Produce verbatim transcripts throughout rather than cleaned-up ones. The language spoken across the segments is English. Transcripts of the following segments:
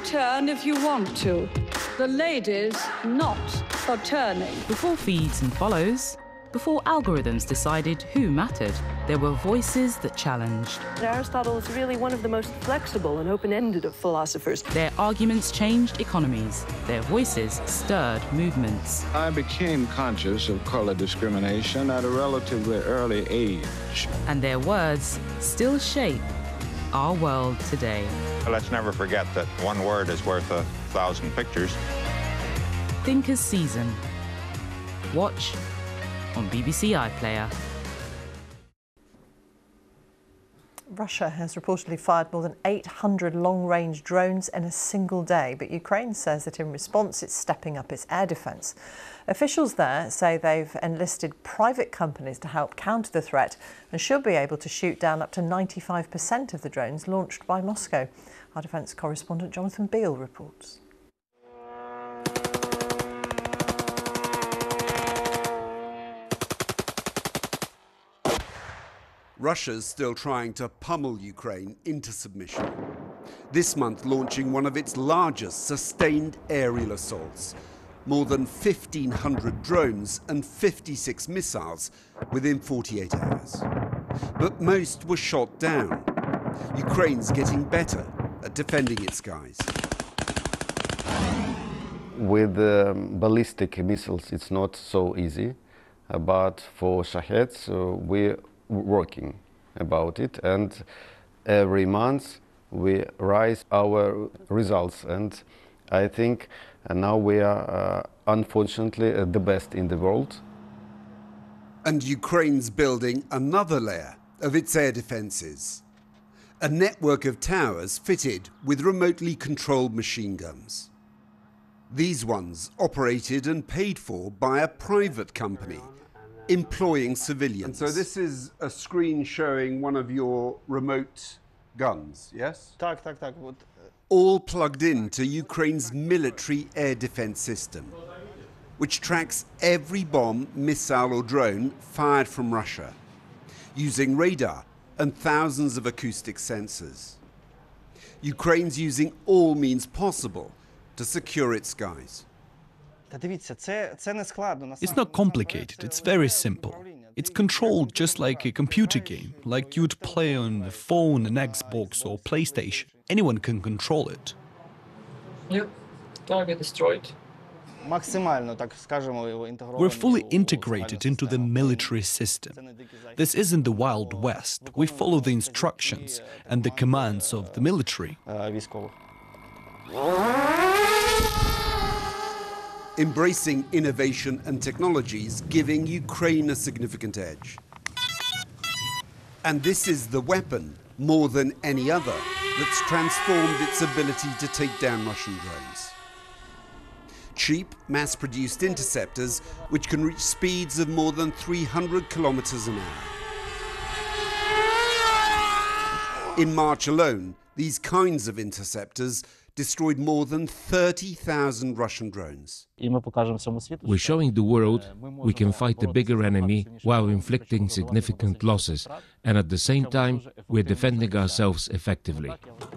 turn if you want to. The ladies not for turning. Before feeds and follows, before algorithms decided who mattered, there were voices that challenged. Aristotle is really one of the most flexible and open-ended of philosophers. Their arguments changed economies. Their voices stirred movements. I became conscious of color discrimination at a relatively early age. And their words still shape our world today. Let's never forget that one word is worth a thousand pictures. Thinkers Season. Watch on B B C iPlayer. Russia has reportedly fired more than eight hundred long-range drones in a single day, but Ukraine says that in response it's stepping up its air defence. Officials there say they've enlisted private companies to help counter the threat and should be able to shoot down up to ninety-five percent of the drones launched by Moscow. Our defence correspondent Jonathan Beale reports. Russia's still trying to pummel Ukraine into submission. This month launching one of its largest sustained aerial assaults. More than fifteen hundred drones and fifty-six missiles within forty-eight hours. But most were shot down. Ukraine's getting better at defending its skies. With um, ballistic missiles it's not so easy, uh, but for Shaheds uh, we working about it, and every month we rise our results, and I think uh, now we are uh, unfortunately uh, the best in the world. And Ukraine's building another layer of its air defences. A network of towers fitted with remotely controlled machine guns. These ones operated and paid for by a private company, employing civilians. And so this is a screen showing one of your remote guns, yes? Так, так, так. Вот. All plugged into Ukraine's military air defense system, which tracks every bomb, missile or drone fired from Russia, using radar and thousands of acoustic sensors. Ukraine's using all means possible to secure its skies. It's not complicated, it's very simple. It's controlled just like a computer game, like you'd play on a phone, an Xbox or PlayStation. Anyone can control it. Yep, target destroyed. We're fully integrated into the military system. This isn't the Wild West. We follow the instructions and the commands of the military. Embracing innovation and technologies, giving Ukraine a significant edge. And this is the weapon, more than any other, that's transformed its ability to take down Russian drones. Cheap, mass-produced interceptors which can reach speeds of more than three hundred kilometers an hour. In March alone, these kinds of interceptors destroyed more than thirty thousand Russian drones. We're showing the world we can fight the bigger enemy while inflicting significant losses, and at the same time we're defending ourselves effectively.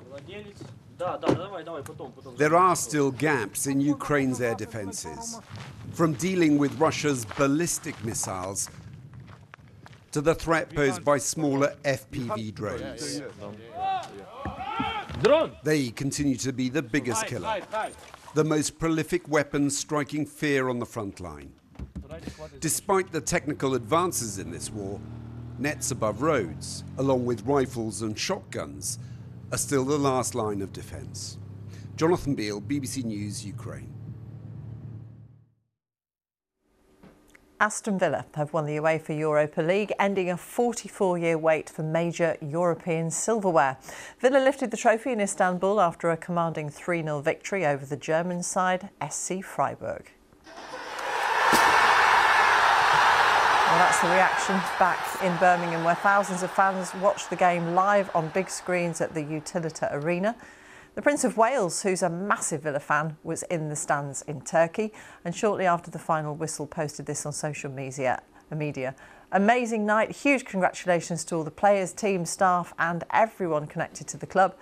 There are still gaps in Ukraine's air defenses, from dealing with Russia's ballistic missiles to the threat posed by smaller F P V drones. They continue to be the biggest killer, the most prolific weapons striking fear on the front line. Despite the technical advances in this war, nets above roads, along with rifles and shotguns, are still the last line of defence. Jonathan Beale, B B C News, Ukraine. Aston Villa have won the UEFA Europa League, ending a forty-four-year wait for major European silverware. Villa lifted the trophy in Istanbul after a commanding three nil victory over the German side S C Freiburg. Well, that's the reaction back in Birmingham, where thousands of fans watched the game live on big screens at the Utilita Arena. The Prince of Wales, who's a massive Villa fan, was in the stands in Turkey, and shortly after the final whistle posted this on social media. media. Amazing night, huge congratulations to all the players, team, staff and everyone connected to the club.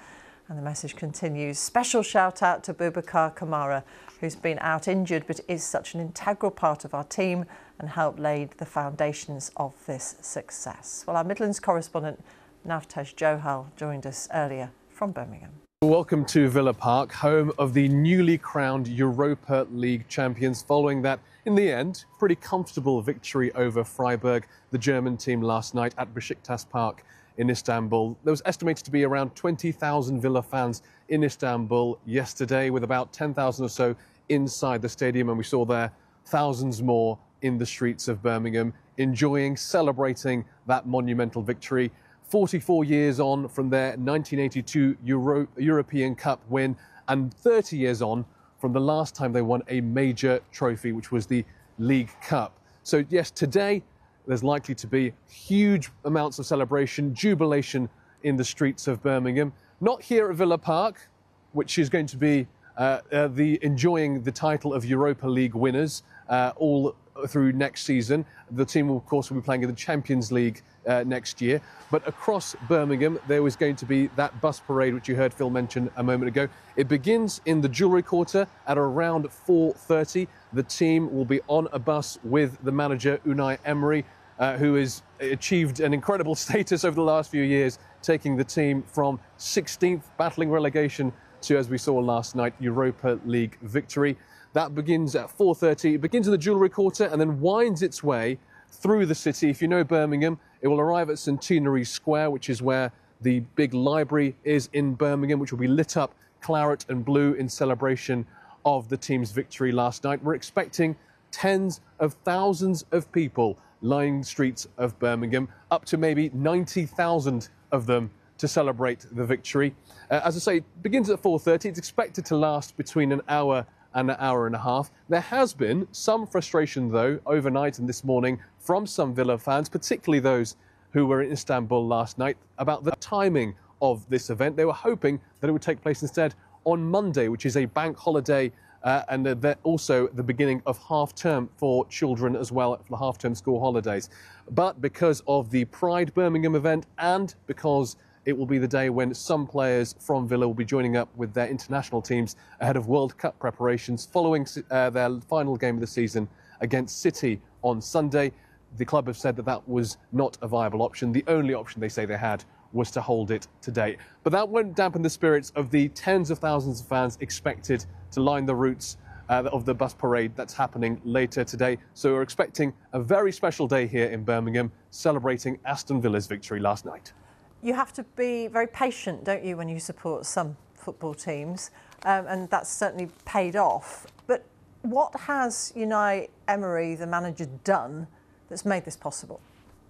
And the message continues. Special shout out to Boubacar Kamara, who's been out injured but is such an integral part of our team and helped lay the foundations of this success. Well, our Midlands correspondent Navtesh Johal joined us earlier from Birmingham. Welcome to Villa Park, home of the newly crowned Europa League champions, following that, in the end, pretty comfortable victory over Freiburg, the German team, last night at Besiktas Park in Istanbul. There was estimated to be around twenty thousand Villa fans in Istanbul yesterday, with about ten thousand or so inside the stadium, and we saw there thousands more in the streets of Birmingham, enjoying, celebrating that monumental victory. forty-four years on from their nineteen eighty-two Euro European Cup win, and thirty years on from the last time they won a major trophy, which was the League Cup. So yes, today there's likely to be huge amounts of celebration, jubilation in the streets of Birmingham. Not here at Villa Park, which is going to be uh, uh, the enjoying the title of Europa League winners uh, all through next season. The team, will, of course, will be playing in the Champions League uh, next year. But across Birmingham, there was going to be that bus parade, which you heard Phil mention a moment ago. It begins in the Jewellery Quarter at around four thirty. The team will be on a bus with the manager, Unai Emery, uh, who has achieved an incredible status over the last few years, taking the team from sixteenth, battling relegation, to, as we saw last night, Europa League victory. That begins at four thirty. It begins in the Jewellery Quarter and then winds its way through the city. If you know Birmingham, it will arrive at Centenary Square, which is where the big library is in Birmingham, which will be lit up claret and blue in celebration of the team's victory last night. We're expecting tens of thousands of people lining the streets of Birmingham, up to maybe ninety thousand of them to celebrate the victory. Uh, as I say, it begins at four thirty. It's expected to last between an hour and an hour and a half. There has been some frustration, though, overnight and this morning from some Villa fans, particularly those who were in Istanbul last night, about the timing of this event. They were hoping that it would take place instead on Monday, which is a bank holiday, uh, and uh, also the beginning of half-term for children as well, for the half-term school holidays. But because of the Pride Birmingham event, and because it will be the day when some players from Villa will be joining up with their international teams ahead of World Cup preparations following uh, their final game of the season against City on Sunday. The club have said that that was not a viable option. The only option they say they had was to hold it today. But that won't dampen the spirits of the tens of thousands of fans expected to line the routes uh, of the bus parade that's happening later today. So we're expecting a very special day here in Birmingham, celebrating Aston Villa's victory last night. You have to be very patient, don't you, when you support some football teams, um, and that's certainly paid off. But what has Unai Emery, the manager, done that's made this possible?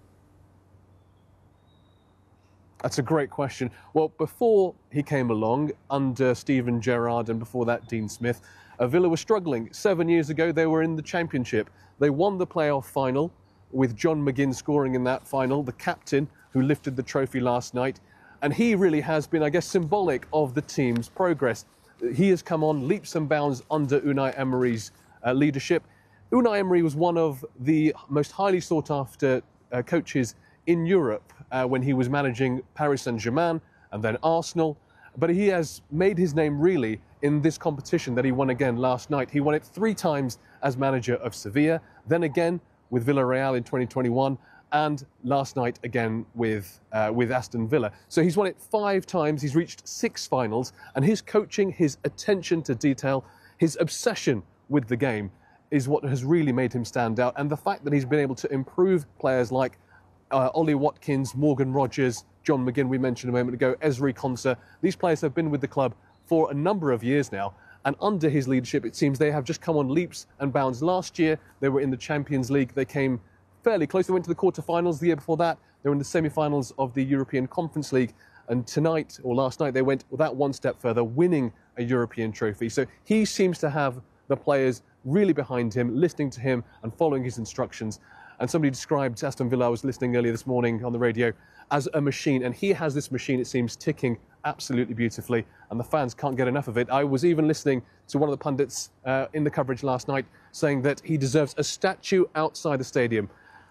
That's a great question. Well, before he came along, under Steven Gerrard and before that Dean Smith, uh, Villa were struggling. Seven years ago, they were in the Championship. They won the playoff final with John McGinn scoring in that final, the captain who lifted the trophy last night. And he really has been, I guess, symbolic of the team's progress. He has come on leaps and bounds under Unai Emery's uh, leadership. Unai Emery was one of the most highly sought-after uh, coaches in Europe uh, when he was managing Paris Saint-Germain and then Arsenal. But he has made his name really in this competition that he won again last night. He won it three times as manager of Sevilla, then again with Villarreal in twenty twenty-one, and last night again with uh, with Aston Villa. So he's won it five times, he's reached six finals, and his coaching, his attention to detail, his obsession with the game is what has really made him stand out. And the fact that he's been able to improve players like uh, Ollie Watkins, Morgan Rogers, John McGinn we mentioned a moment ago, Ezri Konsa, these players have been with the club for a number of years now, and under his leadership it seems they have just come on leaps and bounds. Last year they were in the Champions League, they came fairly close. They went to the quarterfinals. The year before that, they were in the semi-finals of the European Conference League. And tonight, or last night, they went that one step further, winning a European trophy. So he seems to have the players really behind him, listening to him and following his instructions. And somebody described Aston Villa, I was listening earlier this morning on the radio, as a machine. And he has this machine, it seems, ticking absolutely beautifully. And the fans can't get enough of it. I was even listening to one of the pundits uh, in the coverage last night saying that he deserves a statue outside the stadium.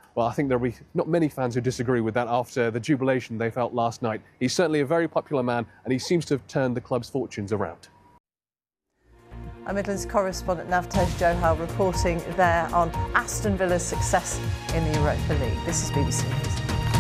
Well, I think there'll be not many fans who disagree with that after the jubilation they felt last night. He's certainly a very popular man, and he seems to have turned the club's fortunes around. Our Midlands correspondent Navtej Johal reporting there on Aston Villa's success in the Europa League. This is B B C News.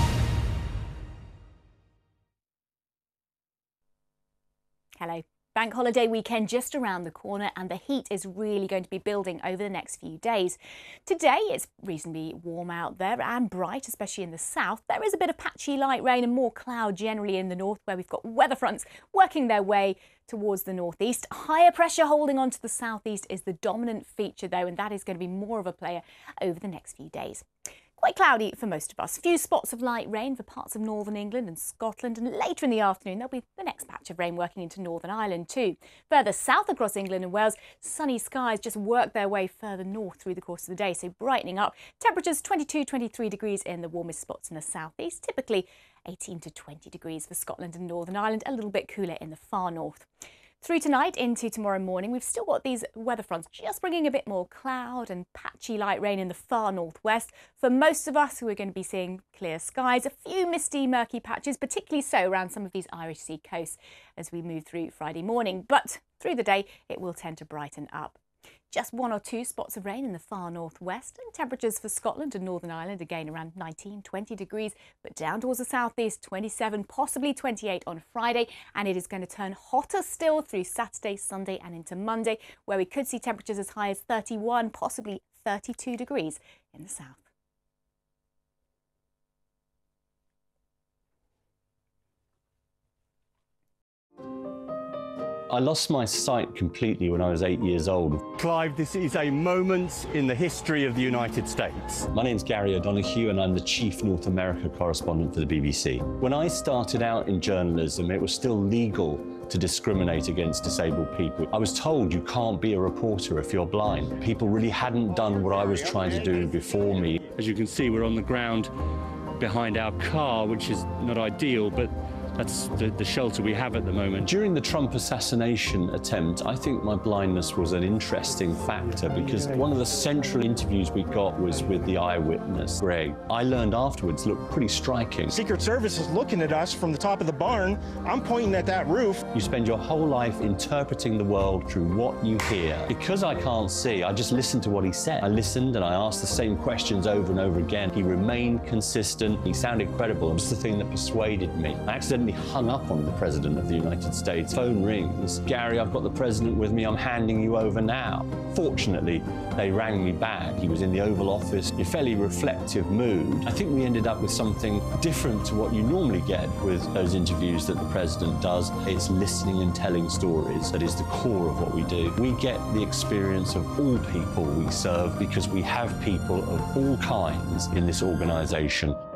Hello. Bank holiday weekend just around the corner, and the heat is really going to be building over the next few days. Today it's reasonably warm out there and bright, especially in the south. There is a bit of patchy light rain and more cloud generally in the north, where we've got weather fronts working their way towards the northeast. Higher pressure holding on to the southeast is the dominant feature though, and that is going to be more of a player over the next few days. Quite cloudy for most of us. Few spots of light rain for parts of northern England and Scotland, and later in the afternoon there'll be the next patch of rain working into Northern Ireland too. Further south across England and Wales, sunny skies just work their way further north through the course of the day, so brightening up. Temperatures twenty-two, twenty-three degrees in the warmest spots in the southeast, typically eighteen to twenty degrees for Scotland and Northern Ireland, a little bit cooler in the far north. Through tonight into tomorrow morning, we've still got these weather fronts just bringing a bit more cloud and patchy light rain in the far northwest. For most of us, we're going to be seeing clear skies, a few misty, murky patches, particularly so around some of these Irish Sea coasts as we move through Friday morning. But through the day, it will tend to brighten up. Just one or two spots of rain in the far northwest, and temperatures for Scotland and Northern Ireland again around nineteen, twenty degrees, but down towards the southeast, twenty-seven, possibly twenty-eight on Friday, and it is going to turn hotter still through Saturday, Sunday and into Monday, where we could see temperatures as high as thirty-one, possibly thirty-two degrees in the south. I lost my sight completely when I was eight years old. Clive, this is a moment in the history of the United States. My name's Gary O'Donoghue and I'm the Chief North America correspondent for the B B C. When I started out in journalism, it was still legal to discriminate against disabled people. I was told you can't be a reporter if you're blind. People really hadn't done what I was trying to do before me. As you can see, we're on the ground behind our car, which is not ideal, but that's the, the shelter we have at the moment. During the Trump assassination attempt, I think my blindness was an interesting factor because one of the central interviews we got was with the eyewitness, Greg. I learned afterwards looked pretty striking. Secret Service is looking at us from the top of the barn. I'm pointing at that roof. You spend your whole life interpreting the world through what you hear. Because I can't see, I just listened to what he said. I listened and I asked the same questions over and over again. He remained consistent. He sounded credible. It was the thing that persuaded me. I accidentally hung up on the President of the United States. Phone rings. Gary, I've got the President with me. I'm handing you over now. Fortunately, they rang me back. He was in the Oval Office, in a fairly reflective mood. I think we ended up with something different to what you normally get with those interviews that the President does. It's listening and telling stories. That is the core of what we do. We get the experience of all people we serve because we have people of all kinds in this organisation.